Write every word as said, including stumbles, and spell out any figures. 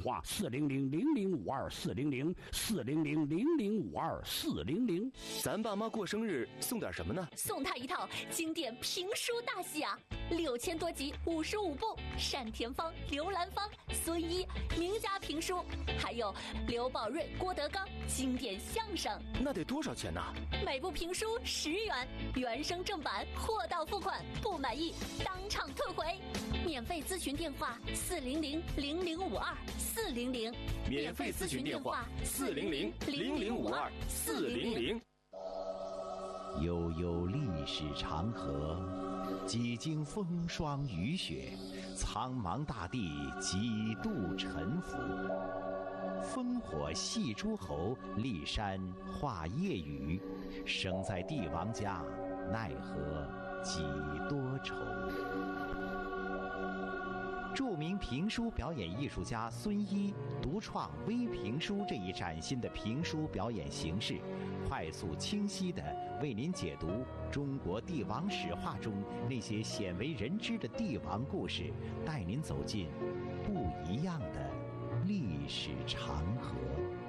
话四零零零零五二四零零四零零零零五二四零零。 咱爸妈过生日送点什么呢？ 送他一套经典评书大戏啊，六千多集，五十五部，单田芳、刘兰芳、孙一名家评书，还有刘宝瑞、郭德纲经典相声。 那得多少钱呢？ 每部评书十元，原声正版，货到付款，不满意当场退回。免费咨询电话四零零零零五二四零零， 免费咨询电话四零零零零五二四零零。 悠悠历史长河，几经风霜雨雪，苍茫大地几度沉浮。烽火戏诸侯，骊山画夜雨。生在帝王家，奈何几多愁。著名评书表演艺术家孙一独创微评书这一崭新的评书表演形式，快速清晰地为您解读中国帝王史话中那些鲜为人知的帝王故事，带您走进不一样的历史长河。